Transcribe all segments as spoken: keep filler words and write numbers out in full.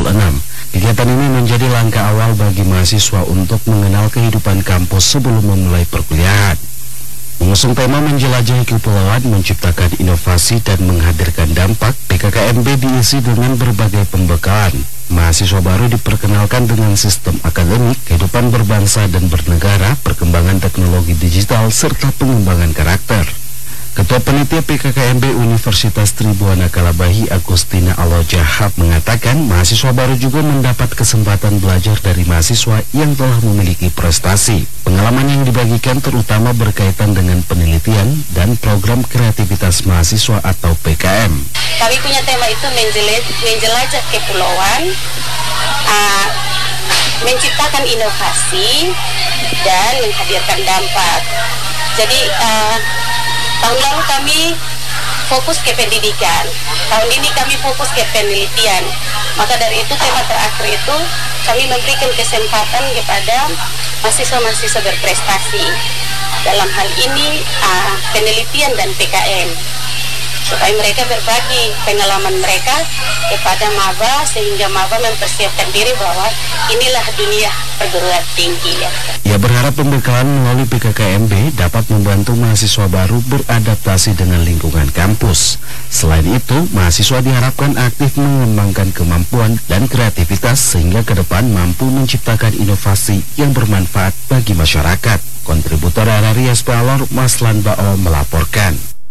puluh enam. Kegiatan ini menjadi langkah awal bagi mahasiswa untuk mengenal kehidupan kampus sebelum memulai perkuliahan. Mengusung tema menjelajahi kepulauan, menciptakan inovasi dan menghadirkan dampak, P K K M B diisi dengan berbagai pembekalan. Mahasiswa baru diperkenalkan dengan sistem akademik, kehidupan berbangsa dan bernegara, perkembangan teknologi digital, serta pengembangan karakter. Ketua Panitia P K K M B Universitas Tribuana Kalabahi Agustina Alojahab mengatakan mahasiswa baru juga mendapat kesempatan belajar dari mahasiswa yang telah memiliki prestasi. Pengalaman yang dibagikan terutama berkaitan dengan penelitian dan program kreativitas mahasiswa atau P K M. Kami punya tema itu menjelajah kepulauan, uh, menciptakan inovasi, dan menghadirkan dampak. Jadi uh, tahun lalu kami fokus ke pendidikan, tahun ini kami fokus ke penelitian. Maka dari itu tema terakhir itu kami memberikan kesempatan kepada mahasiswa-mahasiswa berprestasi dalam hal ini uh, penelitian dan P K M, supaya mereka berbagi pengalaman mereka kepada maba sehingga maba mempersiapkan diri bahwa inilah dunia perguruan tinggi. Ya. Ia berharap pembekalan melalui P K K M B dapat membantu mahasiswa baru beradaptasi dengan lingkungan kampus. Selain itu, mahasiswa diharapkan aktif mengembangkan kemampuan dan kreativitas sehingga ke depan mampu menciptakan inovasi yang bermanfaat bagi masyarakat. Kontributor R R I S P Alor Maslan Baol melaporkan.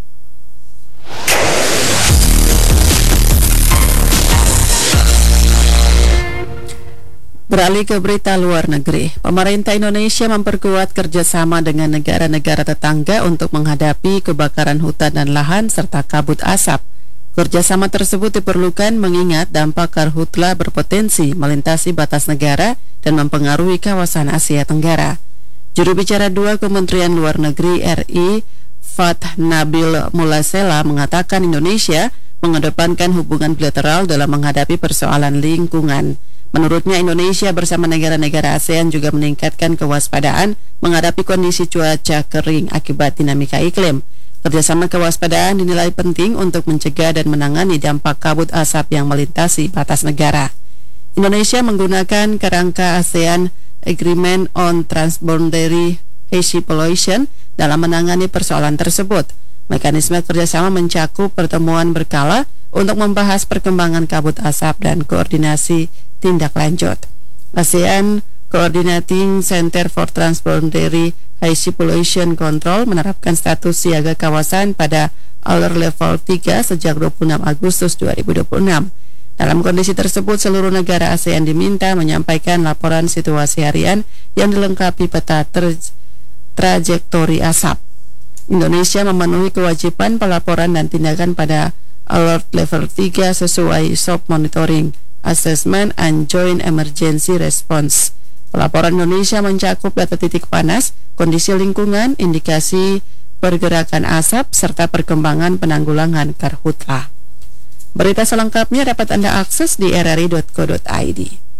Beralih ke berita luar negeri, pemerintah Indonesia memperkuat kerjasama dengan negara-negara tetangga untuk menghadapi kebakaran hutan dan lahan serta kabut asap. Kerjasama tersebut diperlukan mengingat dampak karhutla berpotensi melintasi batas negara dan mempengaruhi kawasan Asia Tenggara. Juru bicara dua Kementerian Luar Negeri R I, Fath Nabil Mulasela, mengatakan Indonesia mengedepankan hubungan bilateral dalam menghadapi persoalan lingkungan. Menurutnya, Indonesia bersama negara-negara ASEAN juga meningkatkan kewaspadaan menghadapi kondisi cuaca kering akibat dinamika iklim. Kerjasama kewaspadaan dinilai penting untuk mencegah dan menangani dampak kabut asap yang melintasi batas negara. Indonesia menggunakan kerangka ASEAN Agreement on Transboundary Hazy Pollution dalam menangani persoalan tersebut. Mekanisme kerjasama mencakup pertemuan berkala untuk membahas perkembangan kabut asap dan koordinasi tindak lanjut. ASEAN Coordinating Center for Transboundary Hazy Pollution Control menerapkan status siaga kawasan pada alert level tiga sejak dua puluh enam Agustus dua ribu dua puluh enam. Dalam kondisi tersebut, seluruh negara ASEAN diminta menyampaikan laporan situasi harian yang dilengkapi peta tra- trajektori asap. Indonesia memenuhi kewajiban pelaporan dan tindakan pada alert level tiga sesuai S O P Monitoring, Assessment and Joint Emergency Response. Pelaporan Indonesia mencakup data titik panas, kondisi lingkungan, indikasi pergerakan asap, serta perkembangan penanggulangan karhutla. Berita selengkapnya dapat Anda akses di r r i dot co dot i d.